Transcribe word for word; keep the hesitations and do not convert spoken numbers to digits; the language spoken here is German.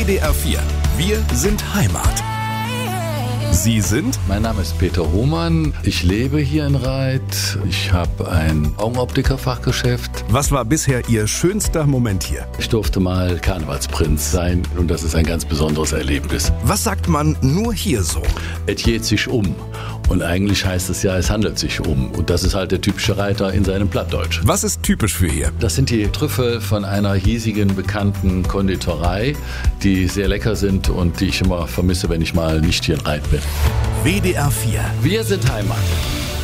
W D R vier. Wir sind Heimat. Sie sind? Mein Name ist Peter Hohmann. Ich lebe hier in Reit. Ich habe ein Augenoptikerfachgeschäft. Was war bisher Ihr schönster Moment hier? Ich durfte mal Karnevalsprinz sein und das ist ein ganz besonderes Erlebnis. Was sagt man nur hier so? Es geht sich um. Und eigentlich heißt es ja, es handelt sich um. Und das ist halt der typische Reiter in seinem Plattdeutsch. Was ist typisch für hier? Das sind die Trüffel von einer hiesigen, bekannten Konditorei, die sehr lecker sind und die ich immer vermisse, wenn ich mal nicht hier in Reit bin. W D R vier. Wir sind Heimat.